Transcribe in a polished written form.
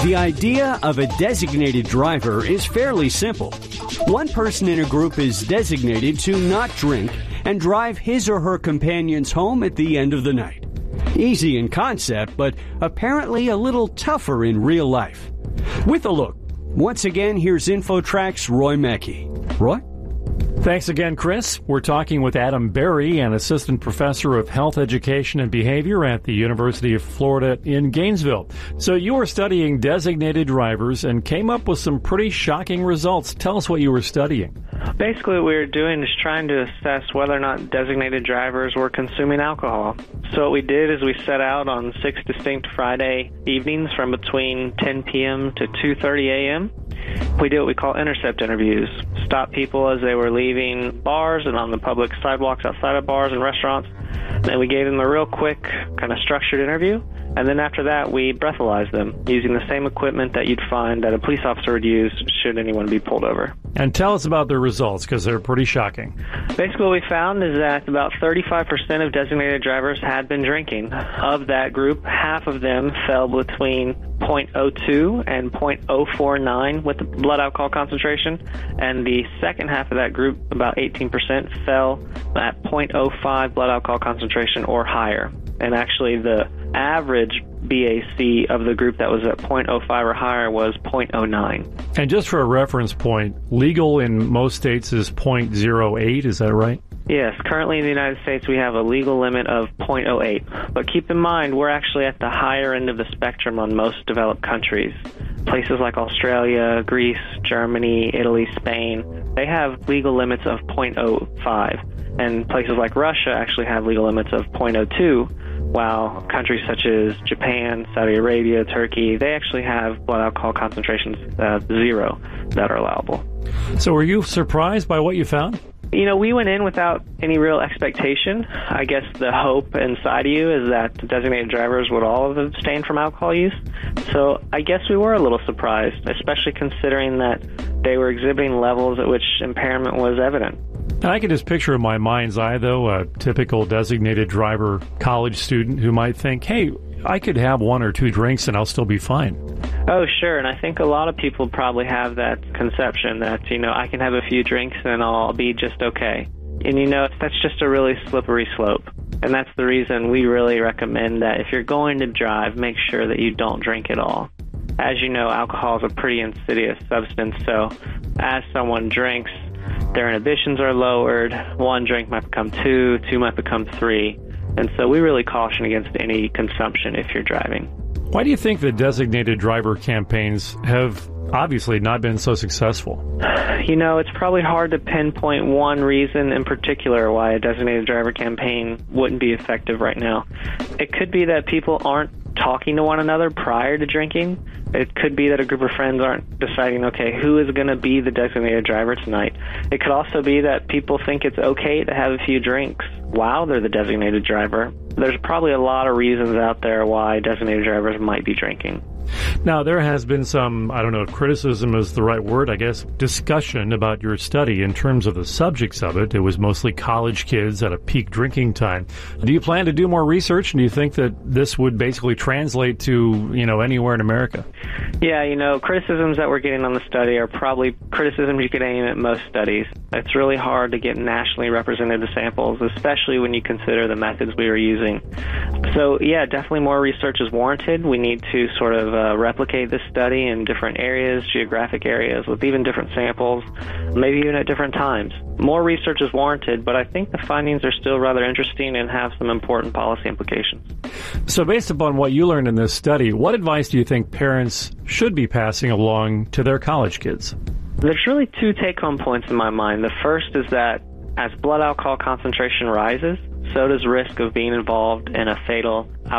The idea of a designated driver is fairly simple. One person in a group is designated to not drink and drive his or her companions home at the end of the night. Easy in concept, but apparently a little tougher in real life. With a look, once again, here's InfoTrack's Roy Mackey. Roy? Thanks again, Chris. We're talking with Adam Berry, an assistant professor of health education and behavior at the University of Florida in Gainesville. So you were studying designated drivers and came up with some pretty shocking results. Tell us what you were studying. Basically, what we were doing is trying to assess whether or not designated drivers were consuming alcohol. So what we did is we set out on 6 distinct Friday evenings from between 10 p.m. to 2:30 a.m. We did what we call intercept interviews. Stop people as they were leaving bars and on the public sidewalks outside of bars and restaurants. And we gave them a real quick, kind of structured interview. And then after that, we breathalyzed them using the same equipment that you'd find that a police officer would use should anyone be pulled over. And tell us about the results, because they're pretty shocking. Basically, what we found is that about 35% of designated drivers had been drinking. Of that group, half of them fell between 0.02 and 0.049 with the blood alcohol concentration. And the second half of that group, about 18%, fell at 0.05 blood alcohol concentration or higher. And actually, the average BAC of the group that was at 0.05 or higher was 0.09. And just for a reference point, legal in most states is 0.08, is that right? Yes, currently in the United States we have a legal limit of 0.08. But keep in mind, we're actually at the higher end of the spectrum on most developed countries. Places like Australia, Greece, Germany, Italy, Spain, they have legal limits of 0.05. And places like Russia actually have legal limits of 0.02. While countries such as Japan, Saudi Arabia, Turkey, they actually have blood alcohol concentrations 0 that are allowable. So were you surprised by what you found? You know, we went in without any real expectation. I guess the hope inside of you is that the designated drivers would all have abstained from alcohol use. So I guess we were a little surprised, especially considering that they were exhibiting levels at which impairment was evident. And I can just picture in my mind's eye, though, a typical designated driver college student who might think, hey, I could have 1 or 2 drinks and I'll still be fine. Oh, sure. And I think a lot of people probably have that conception that, you know, I can have a few drinks and I'll be just okay. And, you know, that's just a really slippery slope. And that's the reason we really recommend that if you're going to drive, make sure that you don't drink at all. As you know, alcohol is a pretty insidious substance. So as someone drinks, their inhibitions are lowered. 1 drink might become 2, 2 might become 3. And so we really caution against any consumption if you're driving. Why do you think the designated driver campaigns have obviously not been so successful? You know, it's probably hard to pinpoint one reason in particular why a designated driver campaign wouldn't be effective right now. It could be that people aren't talking to one another prior to drinking. It could be that a group of friends aren't deciding, okay, who is going to be the designated driver tonight. It could also be that people think it's okay to have a few drinks while they're the designated driver. There's probably a lot of reasons out there why designated drivers might be drinking. Now, there has been some, I don't know if criticism is the right word, I guess, discussion about your study in terms of the subjects of it. It was mostly college kids at a peak drinking time. Do you plan to do more research, and do you think that this would basically translate to, you know, anywhere in America? Yeah, you know, criticisms that we're getting on the study are probably criticisms you could aim at most studies. It's really hard to get nationally representative samples, especially when you consider the methods we were using. So, yeah, definitely more research is warranted. We need to sort of replicate this study in different areas, geographic areas, with even different samples, maybe even at different times. More research is warranted, but I think the findings are still rather interesting and have some important policy implications. So based upon what you learned in this study, what advice do you think parents should be passing along to their college kids? There's really 2 take-home points in my mind. The first is that as blood alcohol concentration rises, so does risk of being involved in a fatal